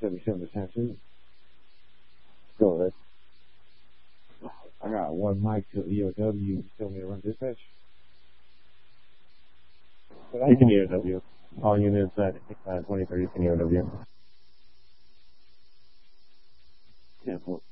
77%. Go ahead. I got one mic to EOW. You tell me to run dispatch? You can EOW. All units at 2030 can EOW. Yeah, well,